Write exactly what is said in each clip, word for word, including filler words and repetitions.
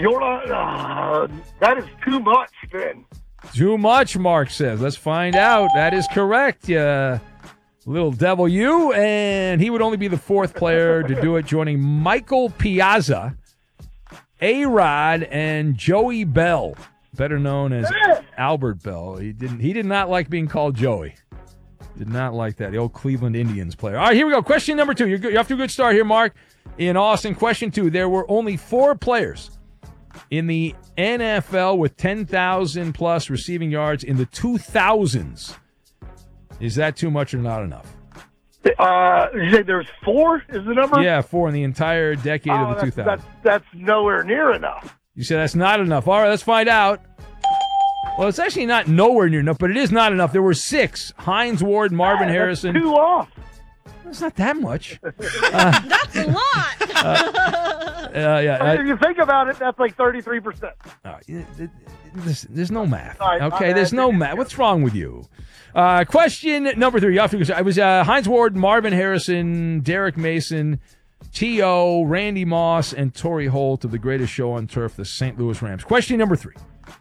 You're not, uh, that is too much, Ben. Too much, Mark says. Let's find out. That is correct. Uh, little devil you, and he would only be the fourth player to do it, joining Michael Piazza, A-Rod, and Joey Bell, better known as Albert Bell. He didn't. He did not like being called Joey. Did not like that. The old Cleveland Indians player. All right, here we go. Question number two. You're, good. You're off to a good start here, Mark. In Austin, question two. There were only four players in the N F L with ten thousand plus receiving yards in the two thousands. Is that too much or not enough? Uh, you say there's four is the number? Yeah, four in the entire decade oh, of the two thousands. That's, that's nowhere near enough. You said that's not enough. All right, let's find out. Well, it's actually not nowhere near enough, but it is not enough. There were six. Hines Ward, Marvin yeah, Harrison. Two off. That's not that much. Uh, that's a lot. uh, uh, yeah, I mean, if you think about it, that's like thirty-three percent. Uh, there's, there's no math. Right, okay, there's no math. What's wrong with you? Uh, question number three. I was uh, Hines Ward, Marvin Harrison, Derek Mason, T O, Randy Moss, and Torrey Holt of the greatest show on turf, the Saint Louis Rams. Question number three.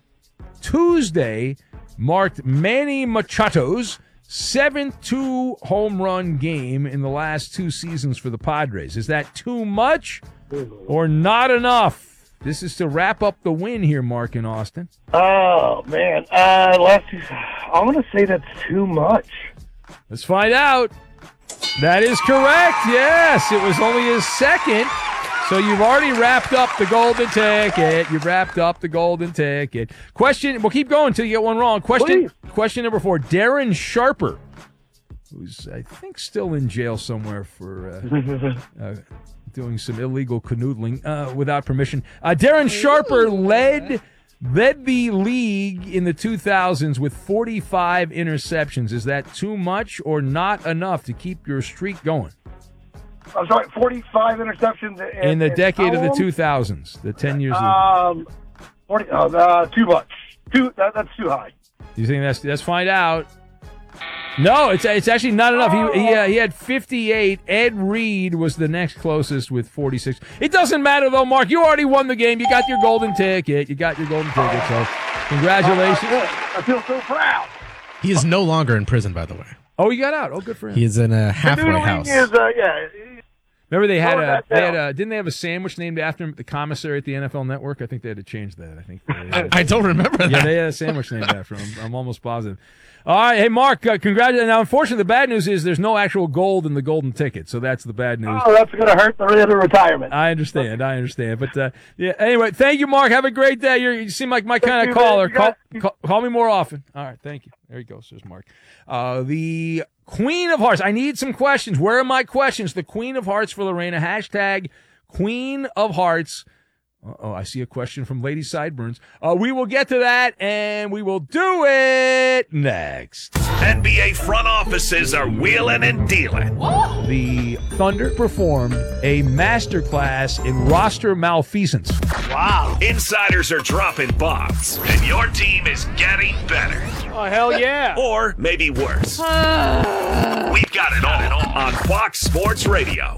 Tuesday marked Manny Machado's seventh two home run game in the last two seasons for the Padres. Is that too much or not enough? This is to wrap up the win here, Mark, in Austin. Oh, man. Uh, last two, I'm going to say that's too much. Let's find out. That is correct. Yes, it was only his second. So you've already wrapped up the golden ticket. You've wrapped up the golden ticket. Question, we'll keep going until you get one wrong. Question Please. Question number four. Darren Sharper, who's, I think, still in jail somewhere for uh, uh, doing some illegal canoodling uh, without permission. Uh, Darren Sharper led, led the league in the two thousands with forty-five interceptions. Is that too much or not enough to keep your streak going? I'm sorry, forty-five interceptions in, in the in decade of the long? two thousands, the ten years. Um, forty. Oh, uh, too much. Too. That, that's too high. You think that's? Let's find out. No, it's it's actually not enough. He he, uh, he had fifty-eight. Ed Reed was the next closest with forty-six. It doesn't matter though, Mark. You already won the game. You got your golden ticket. You got your golden ticket. So, congratulations. I, I feel so proud. He is no longer in prison, by the way. Oh, he got out. Oh, good for him. He is in a halfway house. Is, uh, yeah. Remember they had a, they had a, didn't they have a sandwich named after him at the commissary at the N F L Network? I think they had to change that. I think. They, uh, I don't remember that. Yeah, they had a sandwich named after him. I'm almost positive. All right, hey Mark, uh, congratulations. Now, unfortunately, the bad news is there's no actual gold in the golden ticket, so that's the bad news. Oh, that's going to hurt the retirement. I understand, I understand, but uh, yeah. Anyway, thank you, Mark. Have a great day. You're, you seem like my kind of caller. Call, call, call me more often. All right, thank you. There you go, says Mark. Uh, the Queen of Hearts. I need some questions. Where are my questions? The Queen of Hearts for Lorena. Hashtag Queen of Hearts. Oh, I see a question from Lady Sideburns. Uh, we will get to that, and we will do it next. N B A front offices are wheeling and dealing. Whoa. The Thunder performed a masterclass in roster malfeasance. Wow. Insiders are dropping bombs, and your team is getting better. Oh, hell yeah. Or maybe worse. We've got it all on Fox Sports Radio.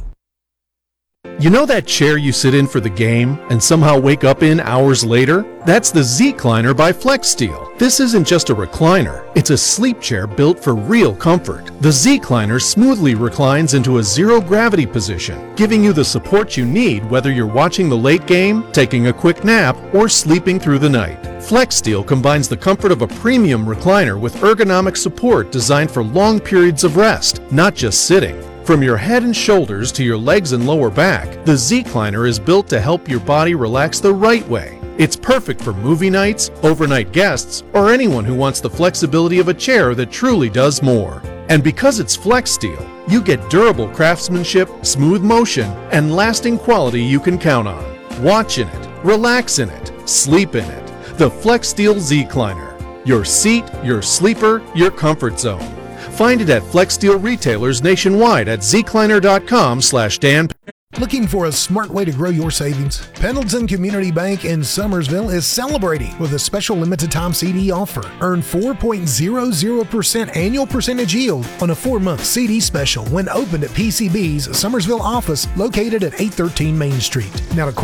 You know that chair you sit in for the game and somehow wake up in hours later? That's the Z-Cliner by FlexSteel. This isn't just a recliner, it's a sleep chair built for real comfort. The Z-Cliner smoothly reclines into a zero-gravity position, giving you the support you need whether you're watching the late game, taking a quick nap, or sleeping through the night. FlexSteel combines the comfort of a premium recliner with ergonomic support designed for long periods of rest, not just sitting. From your head and shoulders to your legs and lower back, the Z-Cliner is built to help your body relax the right way. It's perfect for movie nights, overnight guests, or anyone who wants the flexibility of a chair that truly does more. And because it's FlexSteel, you get durable craftsmanship, smooth motion, and lasting quality you can count on. Watch in it, relax in it, sleep in it. The FlexSteel Z-Cliner. Your seat, your sleeper, your comfort zone. Find it at FlexSteel retailers nationwide at zcliner.com slash Dan. Looking for a smart way to grow your savings? Pendleton Community Bank in Summersville is celebrating with a special limited time C D offer. Earn four point zero zero percent annual percentage yield on a four-month C D special when opened at P C B's Summersville office located at eight thirteen Main Street. Now, to